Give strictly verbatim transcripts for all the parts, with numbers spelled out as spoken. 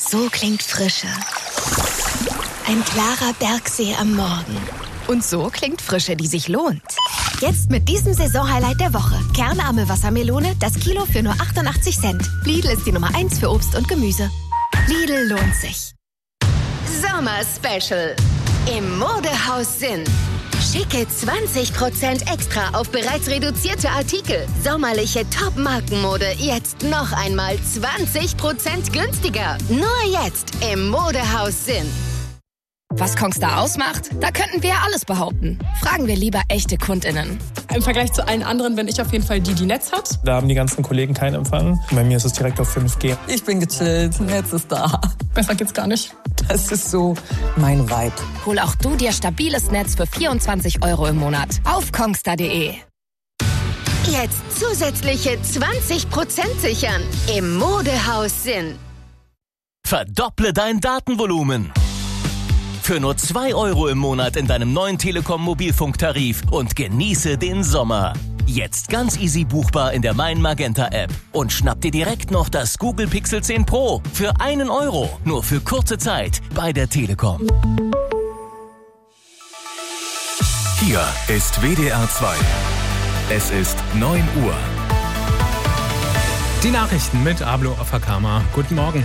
So klingt Frische. Ein klarer Bergsee am Morgen. Und so klingt Frische, die sich lohnt. Jetzt mit diesem Saisonhighlight der Woche. Kernarme Wassermelone, das Kilo für nur achtundachtzig Cent. Lidl ist die Nummer eins für Obst und Gemüse. Lidl lohnt sich. Sommer-Special. Im Modehaus Sinn. Schicke zwanzig Prozent extra auf bereits reduzierte Artikel. Sommerliche Top-Markenmode jetzt noch einmal zwanzig Prozent günstiger. Nur jetzt im Modehaus Sinn. Was Kongstar ausmacht? Da könnten wir alles behaupten. Fragen wir lieber echte KundInnen. Im Vergleich zu allen anderen bin ich auf jeden Fall die, die Netz hat. Da haben die ganzen Kollegen keinen Empfang. Bei mir ist es direkt auf fünf G. Ich bin gechillt, Netz ist da. Besser geht's gar nicht. Das ist so mein Vibe. Hol auch du dir stabiles Netz für vierundzwanzig Euro im Monat auf kongstar punkt de. Jetzt zusätzliche zwanzig Prozent sichern im Modehaus Sinn. Verdopple dein Datenvolumen. Für nur zwei Euro im Monat in deinem neuen Telekom-Mobilfunktarif und genieße den Sommer. Jetzt ganz easy buchbar in der Mein Magenta App. Und schnapp dir direkt noch das Google Pixel zehn Pro für einen Euro. Nur für kurze Zeit bei der Telekom. Hier ist W D R zwei. Es ist neun Uhr. Die Nachrichten mit Ablo Afakama. Guten Morgen.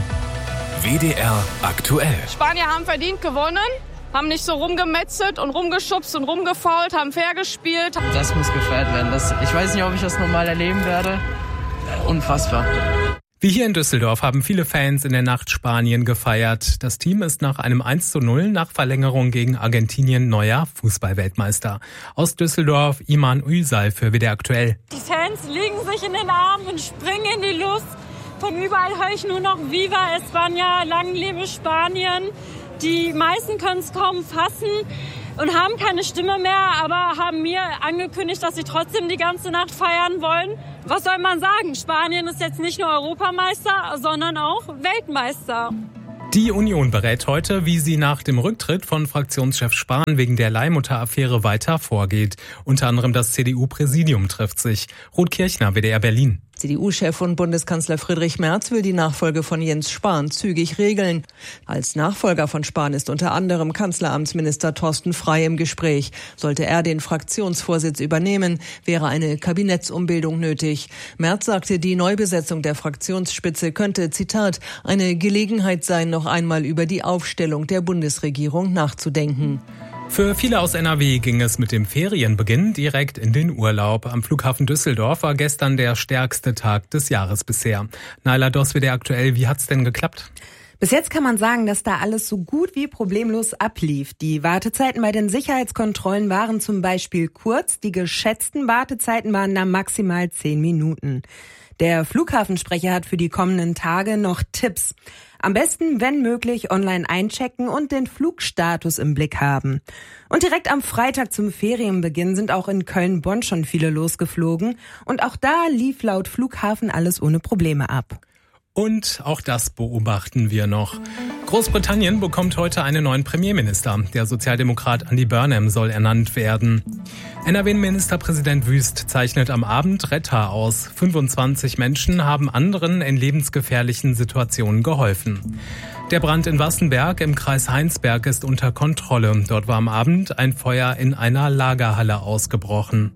W D R aktuell. Spanier haben verdient gewonnen, haben nicht so rumgemetzelt und rumgeschubst und rumgefault, haben fair gespielt. Das muss gefeiert werden. Das, ich weiß nicht, ob ich das nochmal erleben werde. Unfassbar. Wie hier in Düsseldorf haben viele Fans in der Nacht Spanien gefeiert. Das Team ist nach einem eins zu null nach Verlängerung gegen Argentinien neuer Fußballweltmeister. Aus Düsseldorf Iman Üsal für W D R aktuell. Die Fans liegen sich in den Armen und springen in die Luft. Von überall höre ich nur noch Viva España, lang lebe Spanien. Die meisten können es kaum fassen und haben keine Stimme mehr, aber haben mir angekündigt, dass sie trotzdem die ganze Nacht feiern wollen. Was soll man sagen? Spanien ist jetzt nicht nur Europameister, sondern auch Weltmeister. Die Union berät heute, wie sie nach dem Rücktritt von Fraktionschef Spahn wegen der Leihmutter-Affäre weiter vorgeht. Unter anderem das C D U-Präsidium trifft sich. Ruth Kirchner, W D R Berlin. C D U-Chef und Bundeskanzler Friedrich Merz will die Nachfolge von Jens Spahn zügig regeln. Als Nachfolger von Spahn ist unter anderem Kanzleramtsminister Thorsten Frey im Gespräch. Sollte er den Fraktionsvorsitz übernehmen, wäre eine Kabinettsumbildung nötig. Merz sagte, die Neubesetzung der Fraktionsspitze könnte, Zitat, eine Gelegenheit sein, noch einmal über die Aufstellung der Bundesregierung nachzudenken. Für viele aus N R W ging es mit dem Ferienbeginn direkt in den Urlaub. Am Flughafen Düsseldorf war gestern der stärkste Tag des Jahres bisher. Naila Doss, W D R aktuell, wie hat's denn geklappt? Bis jetzt kann man sagen, dass da alles so gut wie problemlos ablief. Die Wartezeiten bei den Sicherheitskontrollen waren zum Beispiel kurz. Die geschätzten Wartezeiten waren da maximal zehn Minuten. Der Flughafensprecher hat für die kommenden Tage noch Tipps. Am besten, wenn möglich, online einchecken und den Flugstatus im Blick haben. Und direkt am Freitag zum Ferienbeginn sind auch in Köln-Bonn schon viele losgeflogen. Und auch da lief laut Flughafen alles ohne Probleme ab. Und auch das beobachten wir noch. Großbritannien bekommt heute einen neuen Premierminister. Der Sozialdemokrat Andy Burnham soll ernannt werden. N R W-Ministerpräsident Wüst zeichnet am Abend Retter aus. fünfundzwanzig Menschen haben anderen in lebensgefährlichen Situationen geholfen. Der Brand in Wassenberg im Kreis Heinsberg ist unter Kontrolle. Dort war am Abend ein Feuer in einer Lagerhalle ausgebrochen.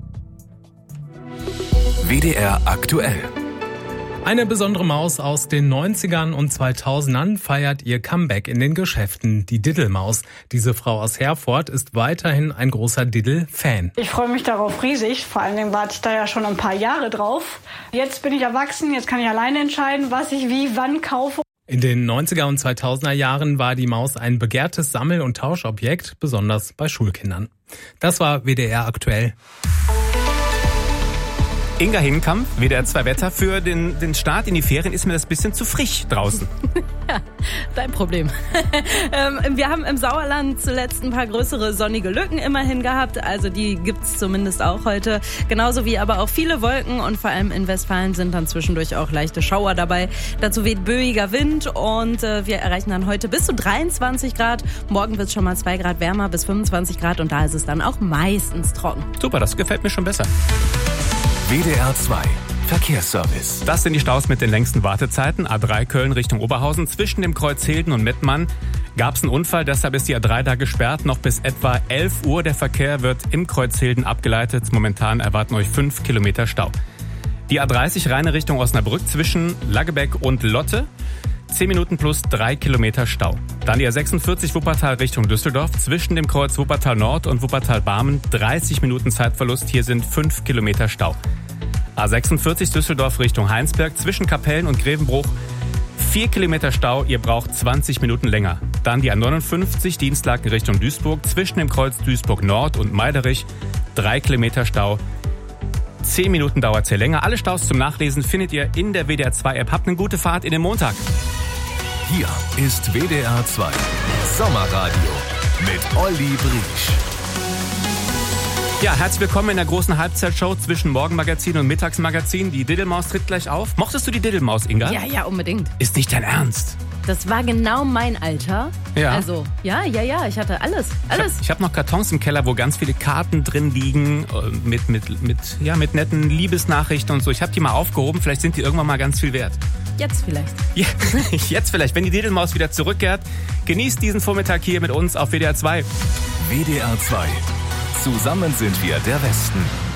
W D R aktuell. Eine besondere Maus aus den neunzigern und zweitausendern feiert ihr Comeback in den Geschäften, die Diddelmaus. Diese Frau aus Herford ist weiterhin ein großer Diddle-Fan. Ich freue mich darauf riesig, vor allen Dingen warte ich da ja schon ein paar Jahre drauf. Jetzt bin ich erwachsen, jetzt kann ich alleine entscheiden, was ich wie wann kaufe. In den neunziger und zweitausender Jahren war die Maus ein begehrtes Sammel- und Tauschobjekt, besonders bei Schulkindern. Das war W D R aktuell. Inga Hinkamp, W D R zwei Wetter. Für den, den Start in die Ferien ist mir das ein bisschen zu frisch draußen. Ja, dein Problem. ähm, wir haben im Sauerland zuletzt ein paar größere sonnige Lücken immerhin gehabt. Also die gibt's zumindest auch heute. Genauso wie aber auch viele Wolken. Und vor allem in Westfalen sind dann zwischendurch auch leichte Schauer dabei. Dazu weht böiger Wind. Und äh, wir erreichen dann heute bis zu dreiundzwanzig Grad. Morgen wird's schon mal zwei Grad wärmer bis fünfundzwanzig Grad. Und da ist es dann auch meistens trocken. Super, das gefällt mir schon besser. W D R zwei Verkehrsservice. Das sind die Staus mit den längsten Wartezeiten. A drei Köln Richtung Oberhausen. Zwischen dem Kreuz Hilden und Mettmann gab es einen Unfall, deshalb ist die A drei da gesperrt. Noch bis etwa elf Uhr. Der Verkehr wird im Kreuz Hilden abgeleitet. Momentan erwarten euch fünf Kilometer Stau. Die A dreißig Rheine Richtung Osnabrück zwischen Laggebeck und Lotte. zehn Minuten plus drei Kilometer Stau. Dann die A sechsundvierzig Wuppertal Richtung Düsseldorf. Zwischen dem Kreuz Wuppertal Nord und Wuppertal Barmen dreißig Minuten Zeitverlust. Hier sind fünf Kilometer Stau. A sechsundvierzig Düsseldorf Richtung Heinsberg. Zwischen Kapellen und Grevenbruch vier Kilometer Stau. Ihr braucht zwanzig Minuten länger. Dann die A neunundfünfzig Dienstlaken Richtung Duisburg. Zwischen dem Kreuz Duisburg Nord und Meiderich drei Kilometer Stau. zehn Minuten dauert es hier länger. Alle Staus zum Nachlesen findet ihr in der W D R zwei App. Habt eine gute Fahrt in den Montag. Hier ist W D R zwei Sommerradio mit Olli Briesch. Ja, herzlich willkommen in der großen Halbzeitshow zwischen Morgenmagazin und Mittagsmagazin. Die Diddelmaus tritt gleich auf. Mochtest du die Diddelmaus, Inga? Ja, ja, unbedingt. Ist nicht dein Ernst? Das war genau mein Alter. Ja. Also, ja, ja, ja, ich hatte alles, alles. Ich habe hab noch Kartons im Keller, wo ganz viele Karten drin liegen, mit, mit, mit, ja, mit netten Liebesnachrichten und so. Ich habe die mal aufgehoben, vielleicht sind die irgendwann mal ganz viel wert. Jetzt vielleicht. Ja, jetzt vielleicht, wenn die Diddelmaus wieder zurückkehrt. Genießt diesen Vormittag hier mit uns auf W D R zwei. W D R zwei. Zusammen sind wir der Westen.